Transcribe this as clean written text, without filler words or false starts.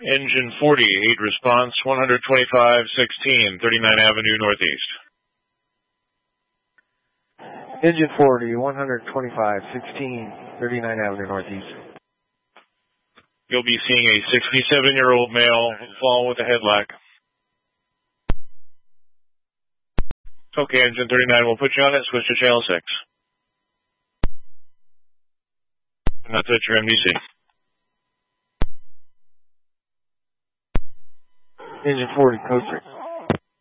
Engine 40, 8 response, 125-16, 39 Avenue Northeast. Engine 40, 125-16, 39 Avenue Northeast. You'll be seeing a 67-year-old male fall with a headlock. Okay, Engine 39, we'll put you on it, switch to channel 6. And that's at your MDC. Engine 40, code 3.